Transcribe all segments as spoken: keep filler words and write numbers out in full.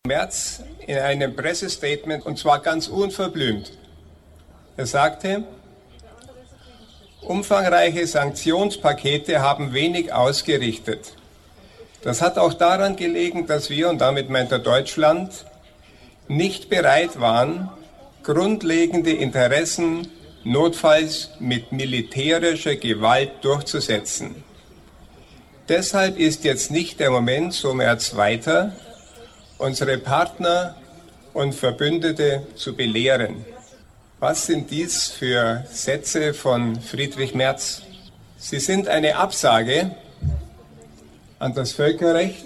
Merz in einem Pressestatement, und zwar ganz unverblümt. Er sagte, umfangreiche Sanktionspakete haben wenig ausgerichtet. Das hat auch daran gelegen, dass wir, und damit meint er Deutschland, nicht bereit waren, grundlegende Interessen notfalls mit militärischer Gewalt durchzusetzen. Deshalb ist jetzt nicht der Moment, so Merz weiter, unsere Partner und Verbündete zu belehren. Was sind dies für Sätze von Friedrich Merz? Sie sind eine Absage an das Völkerrecht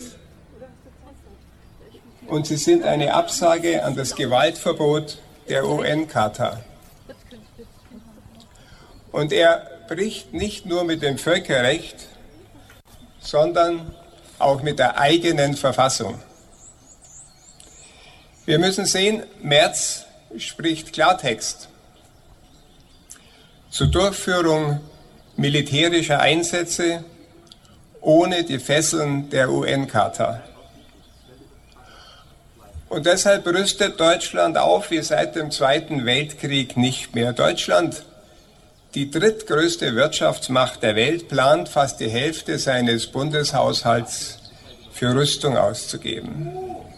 und sie sind eine Absage an das Gewaltverbot der U N-Charta. Und er bricht nicht nur mit dem Völkerrecht, sondern auch mit der eigenen Verfassung. Wir müssen sehen, Merz spricht Klartext. Zur Durchführung militärischer Einsätze ohne die Fesseln der U N-Charta. Und deshalb rüstet Deutschland auf wie seit dem Zweiten Weltkrieg nicht mehr. Deutschland, die drittgrößte Wirtschaftsmacht der Welt, plant fast die Hälfte seines Bundeshaushalts für Rüstung auszugeben.